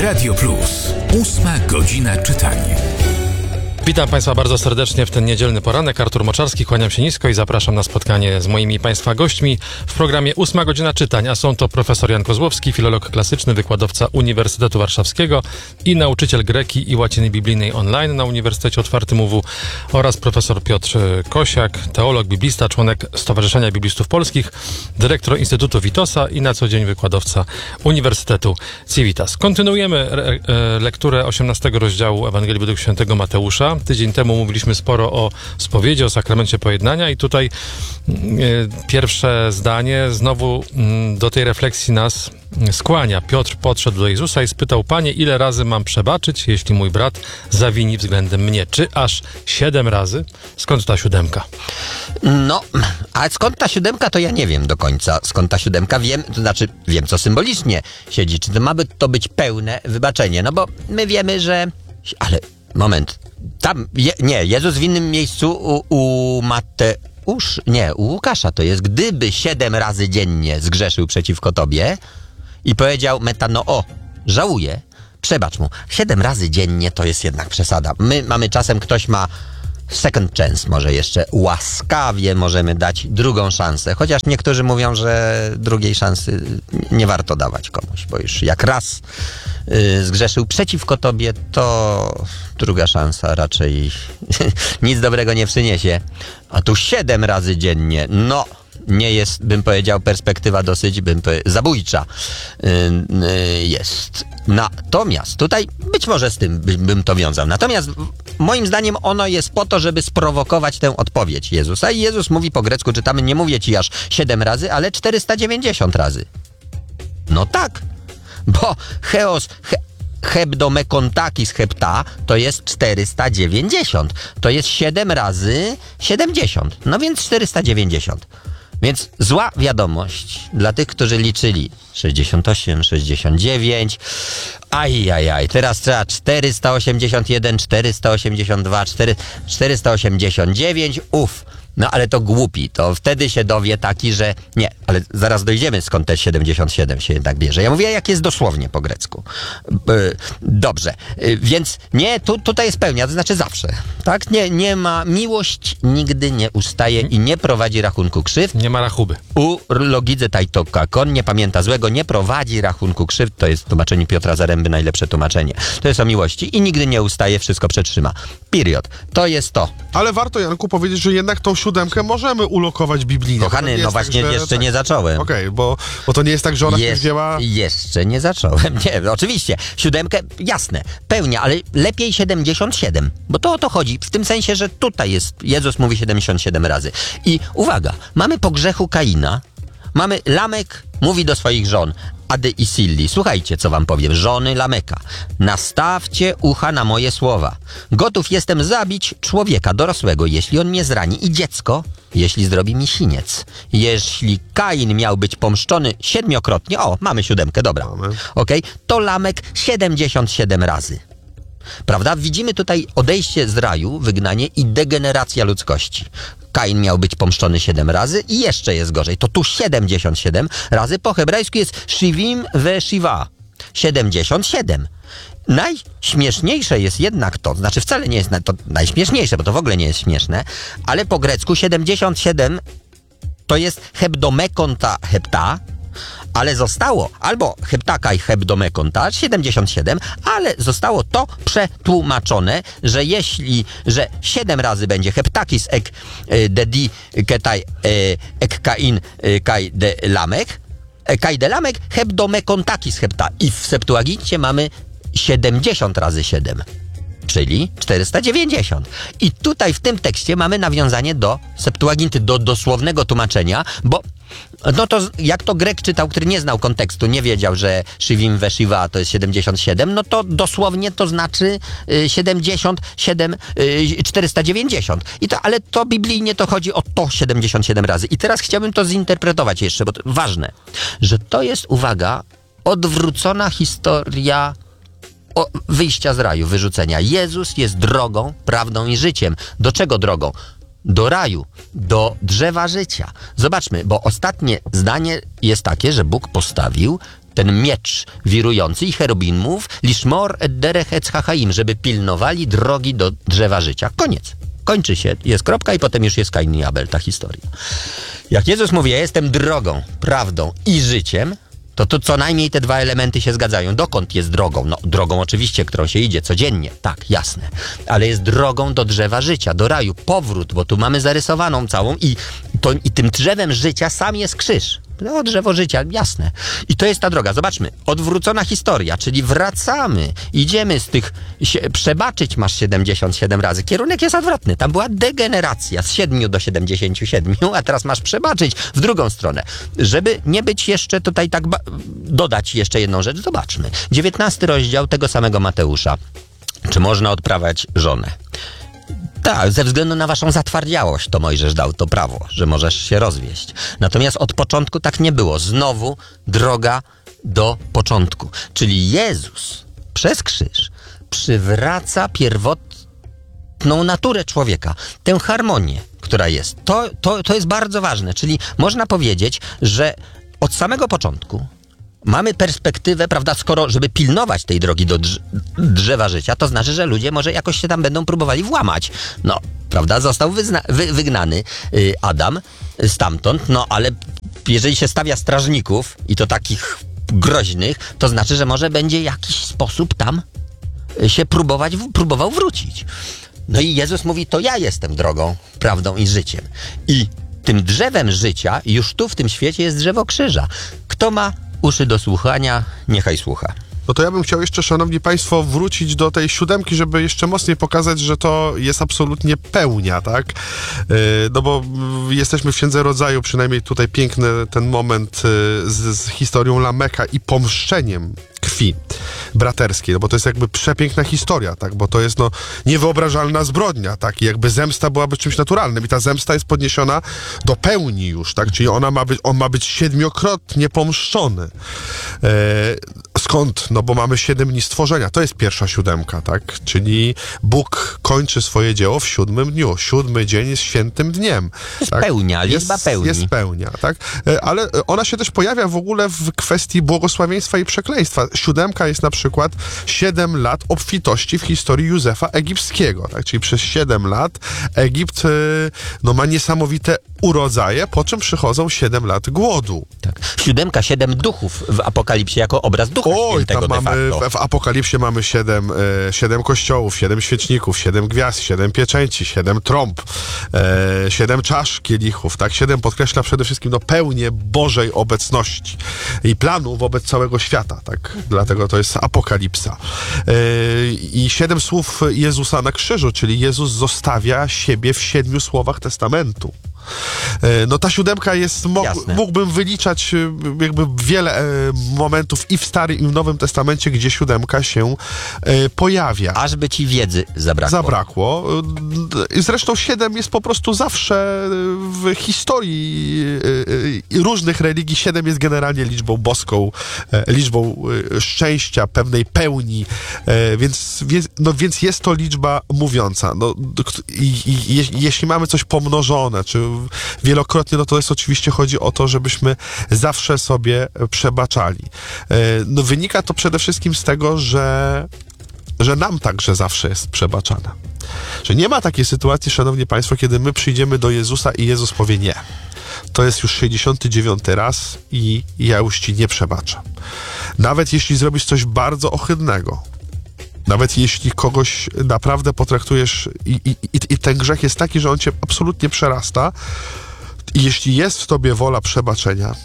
Radio Plus. 8 godzina czytania. Witam Państwa bardzo serdecznie w ten niedzielny poranek. Artur Moczarski, kłaniam się nisko i zapraszam na spotkanie z moimi Państwa gośćmi w programie 8 godzina czytania. Są to profesor Jan Kozłowski, filolog klasyczny, wykładowca Uniwersytetu Warszawskiego i nauczyciel greki i łaciny biblijnej online na Uniwersytecie Otwartym UW oraz profesor Piotr Kosiak, teolog, biblista, członek Stowarzyszenia Biblistów Polskich, dyrektor Instytutu Witosa i na co dzień wykładowca Uniwersytetu Civitas. Kontynuujemy lekturę 18 rozdziału Ewangelii według świętego Mateusza. Tydzień temu mówiliśmy sporo o spowiedzi, o sakramencie pojednania i tutaj pierwsze zdanie znowu do tej refleksji nas skłania. Piotr podszedł do Jezusa i spytał: Panie, ile razy mam przebaczyć, jeśli mój brat zawini względem mnie? Czy aż 7 razy? Skąd ta 7? No, a skąd ta 7, to ja nie wiem do końca. Skąd ta 7? Wiem, to znaczy wiem, co symbolicznie siedzi. Czy to ma to być pełne wybaczenie? No bo my wiemy, że... Ale moment... Tam, Jezus w innym miejscu u Łukasza to jest, gdyby 7 razy dziennie zgrzeszył przeciwko tobie i powiedział metano, żałuję, przebacz mu. 7 razy dziennie to jest jednak przesada. My mamy czasem, ktoś ma second chance, może jeszcze łaskawie możemy dać drugą szansę, chociaż niektórzy mówią, że drugiej szansy nie warto dawać komuś, bo już jak raz zgrzeszył przeciwko tobie, to druga szansa raczej nic dobrego nie przyniesie. A tu 7 razy dziennie, no nie jest, bym powiedział, perspektywa dosyć zabójcza jest. Natomiast tutaj być może z tym bym to wiązał. Natomiast moim zdaniem ono jest po to, żeby sprowokować tę odpowiedź Jezusa. I Jezus mówi po grecku, czytamy, nie mówię ci aż 7 razy, ale 490 razy. No tak, bo hebdomekontakis hepta to jest 490. To jest 7 razy 70. No więc 490. Więc zła wiadomość dla tych, którzy liczyli 68, 69, teraz trzeba 481, 482, 489, no ale to głupi, to wtedy się dowie taki, że nie, ale zaraz dojdziemy, skąd te 77 się jednak bierze. Ja mówię, jak jest dosłownie po grecku. Dobrze, więc nie, tutaj jest pełnia, to znaczy zawsze, tak? Nie ma, miłość nigdy nie ustaje i nie prowadzi rachunku krzywd. Nie ma rachuby. U logidze taitokakon, nie pamięta złego, nie prowadzi rachunku krzywd, to jest w tłumaczeniu Piotra Zaręby najlepsze tłumaczenie. To jest o miłości i nigdy nie ustaje, wszystko przetrzyma. Period. To jest to. Ale warto, Janku, powiedzieć, że jednak tą 7 możemy ulokować biblijnie. Kochany, no właśnie, tak, jeszcze nie zacząłem. Okej, bo to nie jest tak, że ona się wzięła... Jeszcze nie zacząłem. Nie, oczywiście. 7, jasne, pełnia, ale lepiej 77. Bo to o to chodzi. W tym sensie, że tutaj jest, Jezus mówi 77 razy. I uwaga, mamy po grzechu Kaina, mamy Lamek mówi do swoich żon, Ady i Silli. Słuchajcie, co wam powiem. Żony Lameka. Nastawcie ucha na moje słowa. Gotów jestem zabić człowieka dorosłego, jeśli on mnie zrani, i dziecko, jeśli zrobi mi siniec. Jeśli Kain miał być pomszczony 7-krotnie, mamy 7, dobra. Okej? To Lamek 77 razy. Prawda? Widzimy tutaj odejście z raju, wygnanie i degeneracja ludzkości. Kain miał być pomszczony 7 razy i jeszcze jest gorzej. To tu 77 razy. Po hebrajsku jest shivim ve shiva. 77. Najśmieszniejsze jest jednak to, znaczy wcale nie jest to najśmieszniejsze, bo to w ogóle nie jest śmieszne, ale po grecku 77 to jest hebdomekonta hepta, ale zostało albo heptaka i hebdomekonta 77, ale zostało to przetłumaczone, że 7 razy będzie heptakis ek dedi ketai ek kain kai de lamek, kai de lamek hebdomekontakis hepta, i w Septuagincie mamy 70 razy 7. Czyli 490. I tutaj w tym tekście mamy nawiązanie do Septuaginty, do dosłownego tłumaczenia, bo no to jak to Grek czytał, który nie znał kontekstu, nie wiedział, że shivim ve shiva to jest 77, no to dosłownie to znaczy 77, 490. Ale to biblijnie to chodzi o to 77 razy. I teraz chciałbym to zinterpretować jeszcze, bo to ważne, że to jest, uwaga, odwrócona historia wyjścia z raju, wyrzucenia. Jezus jest drogą, prawdą i życiem. Do czego drogą? Do raju, do drzewa życia. Zobaczmy, bo ostatnie zdanie jest takie, że Bóg postawił ten miecz wirujący i cherubimów, liszmor et derech et chachaim, żeby pilnowali drogi do drzewa życia. Koniec. Kończy się, jest kropka i potem już jest Kain i Abel, ta historia. Jak Jezus mówi, ja jestem drogą, prawdą i życiem, to co najmniej te dwa elementy się zgadzają. Dokąd jest drogą? No, drogą oczywiście, którą się idzie codziennie, tak, jasne. Ale jest drogą do drzewa życia, do raju, powrót, bo tu mamy zarysowaną całą i tym drzewem życia sam jest krzyż. No, drzewo życia, jasne. I to jest ta droga. Zobaczmy, odwrócona historia, czyli wracamy, idziemy z tych, przebaczyć masz 77 razy. Kierunek jest odwrotny. Tam była degeneracja z 7 do 77, a teraz masz przebaczyć w drugą stronę. Żeby nie być jeszcze tutaj tak, dodać jeszcze jedną rzecz, zobaczmy. 19 rozdział tego samego Mateusza. Czy można odprawiać żonę? Tak, ze względu na waszą zatwardziałość to Mojżesz dał to prawo, że możesz się rozwieść. Natomiast od początku tak nie było. Znowu droga do początku. Czyli Jezus przez krzyż przywraca pierwotną naturę człowieka. Tę harmonię, która jest. To jest bardzo ważne. Czyli można powiedzieć, że od samego początku mamy perspektywę, prawda, skoro, żeby pilnować tej drogi do drzewa życia, to znaczy, że ludzie może jakoś się tam będą próbowali włamać. No, prawda, został wygnany Adam stamtąd, no ale jeżeli się stawia strażników i to takich groźnych, to znaczy, że może będzie jakiś sposób tam się próbował wrócić. No i Jezus mówi, to ja jestem drogą, prawdą i życiem. I tym drzewem życia już tu w tym świecie jest drzewo krzyża. Kto ma uszy do słuchania, niechaj słucha. No to ja bym chciał jeszcze, szanowni państwo, wrócić do tej 7, żeby jeszcze mocniej pokazać, że to jest absolutnie pełnia, tak? No bo jesteśmy w Księdze Rodzaju, przynajmniej tutaj piękny ten moment z historią Lameka i pomszczeniem krwi braterskiej, no bo to jest jakby przepiękna historia, tak? Bo to jest niewyobrażalna zbrodnia, tak? I jakby zemsta byłaby czymś naturalnym i ta zemsta jest podniesiona do pełni już, tak? Czyli on ma być 7-krotnie pomszczony. Skąd? No bo mamy 7 dni stworzenia. To jest pierwsza 7, tak? Czyli Bóg kończy swoje dzieło w 7 dniu. 7 dzień jest świętym dniem. Jest tak? pełnia, liczba pełni. Jest pełnia, tak? Ale ona się też pojawia w ogóle w kwestii błogosławieństwa i przekleństwa. 7 jest na przykład 7 lat obfitości w historii Józefa Egipskiego, tak? Czyli przez 7 lat Egipt ma niesamowite urodzaje, po czym przychodzą 7 lat głodu. Tak. 7 duchów w Apokalipsie jako obraz Ducha Świętego tam mamy, w Apokalipsie mamy 7 kościołów, 7 świeczników, 7 gwiazd, 7 pieczęci, 7 trąb, 7 czasz kielichów, tak? 7 podkreśla przede wszystkim pełnię Bożej obecności i planu wobec całego świata, tak? Dlatego to jest Apokalipsa. I 7 słów Jezusa na krzyżu, czyli Jezus zostawia siebie w 7 słowach testamentu. No ta 7 jest, mógłbym wyliczać jakby wiele momentów i w Starym, i w Nowym Testamencie, gdzie 7 się pojawia. Aż by ci wiedzy zabrakło. Zresztą 7 jest po prostu zawsze w historii różnych religii. 7 jest generalnie liczbą boską, liczbą szczęścia, pewnej pełni, więc jest to liczba mówiąca. Jeśli mamy coś pomnożone, czy wielokrotnie, no to jest oczywiście, chodzi o to, żebyśmy zawsze sobie przebaczali. No wynika to przede wszystkim z tego, że nam także zawsze jest przebaczane. Że nie ma takiej sytuacji, szanowni państwo, kiedy my przyjdziemy do Jezusa i Jezus powie nie. To jest już 69 raz i ja już ci nie przebaczam. Nawet jeśli zrobisz coś bardzo ohydnego, nawet jeśli kogoś naprawdę potraktujesz i ten grzech jest taki, że on cię absolutnie przerasta, i jeśli jest w tobie wola przebaczenia,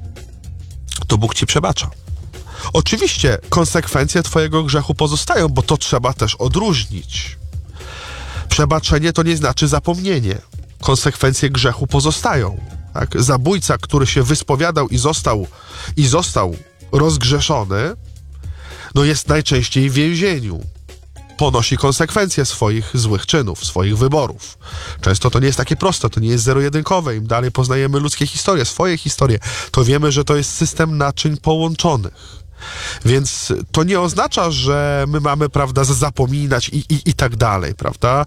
to Bóg ci przebacza. Oczywiście konsekwencje twojego grzechu pozostają, bo to trzeba też odróżnić. Przebaczenie to nie znaczy zapomnienie. Konsekwencje grzechu pozostają. Tak? Zabójca, który się wyspowiadał i został rozgrzeszony, jest najczęściej w więzieniu. Ponosi konsekwencje swoich złych czynów, swoich wyborów. Często to nie jest takie proste, to nie jest zero-jedynkowe. Im dalej poznajemy ludzkie historie, swoje historie, to wiemy, że to jest system naczyń połączonych. Więc to nie oznacza, że my mamy, prawda, zapominać i tak dalej, prawda?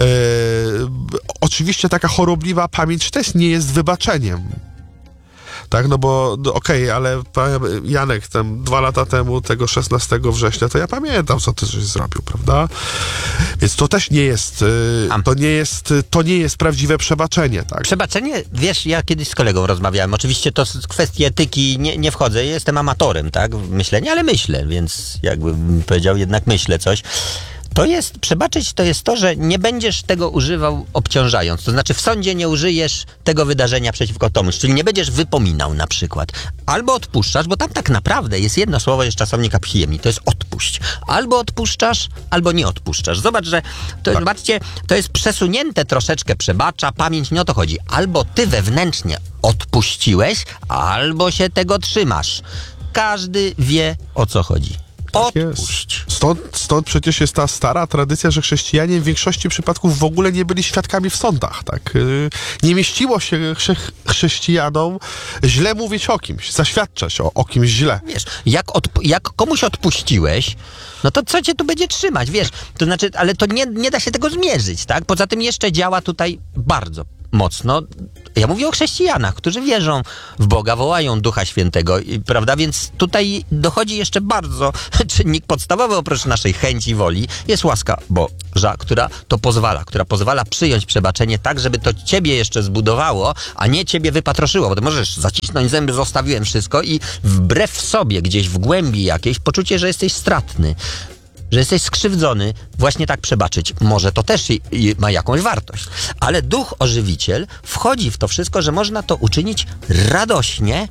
Oczywiście taka chorobliwa pamięć też nie jest wybaczeniem. tak, no bo okej, ale Janek, tam 2 lata temu, tego 16 września, to ja pamiętam, co ty żeś zrobił, prawda? Więc to też nie jest, to nie jest prawdziwe przebaczenie, tak? Przebaczenie, wiesz, ja kiedyś z kolegą rozmawiałem, oczywiście to z kwestii etyki nie wchodzę, jestem amatorem, tak, w myśleniu, ale myślę, więc jakbym powiedział, jednak myślę coś. Przebaczyć to jest to, że nie będziesz tego używał obciążając. To znaczy w sądzie nie użyjesz tego wydarzenia przeciwko komuś, czyli nie będziesz wypominał na przykład. Albo odpuszczasz, bo tam tak naprawdę jest jedno słowo z czasownika przyjemni, to jest odpuść. Albo odpuszczasz, albo nie odpuszczasz. Zobacz, że zobaczcie, to jest przesunięte troszeczkę przebacza, pamięć, nie o to chodzi. Albo ty wewnętrznie odpuściłeś, albo się tego trzymasz. Każdy wie, o co chodzi. Odpuść. Stąd przecież jest ta stara tradycja, że chrześcijanie w większości przypadków w ogóle nie byli świadkami w sądach, tak? Nie mieściło się chrześcijanom źle mówić o kimś, zaświadczać o kimś źle. Wiesz, jak komuś odpuściłeś, no to co cię tu będzie trzymać, wiesz? To znaczy, ale to nie da się tego zmierzyć, tak? Poza tym jeszcze działa tutaj bardzo mocno. Ja mówię o chrześcijanach, którzy wierzą w Boga, wołają Ducha Świętego, prawda? Więc tutaj dochodzi jeszcze bardzo czynnik podstawowy oprócz naszej chęci, woli, jest łaska Boża, która pozwala przyjąć przebaczenie tak, żeby to ciebie jeszcze zbudowało, a nie ciebie wypatroszyło, bo ty możesz zacisnąć zęby, zostawiłem wszystko i wbrew sobie, gdzieś w głębi jakiejś, poczucie, że jesteś stratny, że jesteś skrzywdzony, właśnie tak przebaczyć. Może to też ma jakąś wartość. Ale Duch Ożywiciel wchodzi w to wszystko, że można to uczynić radośnie.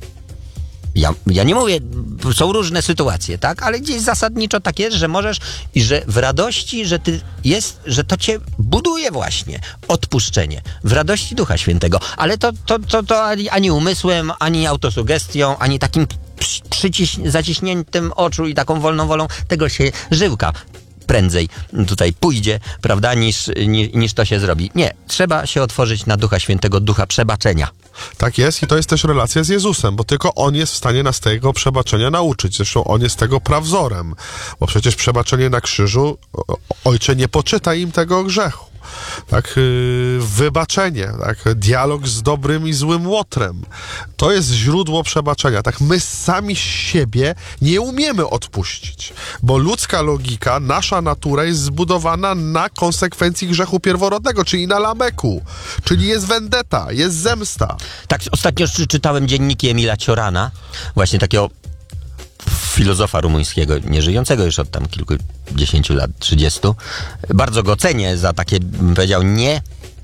Ja nie mówię, są różne sytuacje, tak? Ale gdzieś zasadniczo tak jest, że możesz i że w radości, że to cię buduje właśnie odpuszczenie. W radości Ducha Świętego. Ale to ani umysłem, ani autosugestią, ani takim zaciśniętym oczu i taką wolną wolą, tego się żyłka prędzej tutaj pójdzie, prawda, niż to się zrobi. Nie, trzeba się otworzyć na Ducha Świętego, Ducha przebaczenia. Tak jest i to jest też relacja z Jezusem, bo tylko On jest w stanie nas tego przebaczenia nauczyć. Zresztą On jest tego prawzorem, bo przecież przebaczenie na krzyżu, Ojcze, nie poczytaj im tego grzechu. Tak, wybaczenie, tak, dialog z dobrym i złym łotrem. To jest źródło przebaczenia. Tak, my sami siebie nie umiemy odpuścić, bo ludzka logika, nasza natura jest zbudowana na konsekwencji grzechu pierworodnego, czyli na Lameku, czyli jest vendetta, jest zemsta. Tak, ostatnio czytałem dzienniki Emila Ciorana, właśnie takiego filozofa rumuńskiego, nieżyjącego już od tam kilkudziesięciu lat, 30. Bardzo go cenię za takie, bym powiedział, nie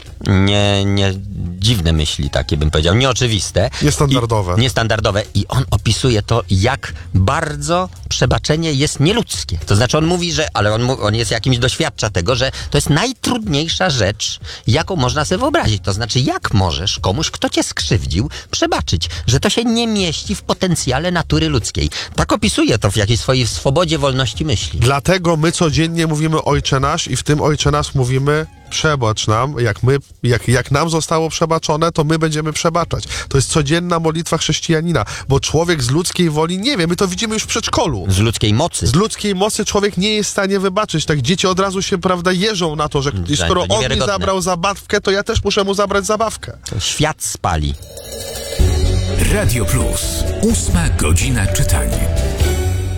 dziwne myśli, takie bym powiedział, nieoczywiste. Niestandardowe. I on opisuje to, jak bardzo przebaczenie jest nieludzkie. To znaczy on mówi, że, ale on jest jakimś, doświadcza tego, że to jest najtrudniejsza rzecz, jaką można sobie wyobrazić. To znaczy, jak możesz komuś, kto cię skrzywdził, przebaczyć, że to się nie mieści w potencjale natury ludzkiej. Tak opisuje to w jakiejś swojej swobodzie, wolności myśli. Dlatego my codziennie mówimy Ojcze Nasz i w tym Ojcze Nasz mówimy: przebacz nam, jak nam zostało przebaczone, to my będziemy przebaczać. To jest codzienna modlitwa chrześcijanina, bo człowiek z ludzkiej woli nie wie, my to widzimy już w przedszkolu. Z ludzkiej mocy. Z ludzkiej mocy człowiek nie jest w stanie wybaczyć. Tak, dzieci od razu się, prawda, jeżą na to, że skoro on mi zabrał zabawkę, to ja też muszę mu zabrać zabawkę. Świat spali. Radio Plus. 8 godzina czytania.